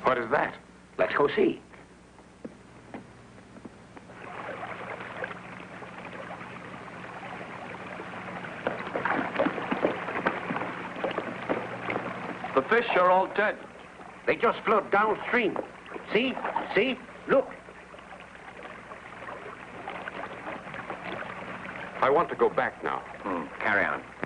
What is that? Let's go see. The fish are all dead. They just float downstream. See? See? Look. I want to go back now. Carry on.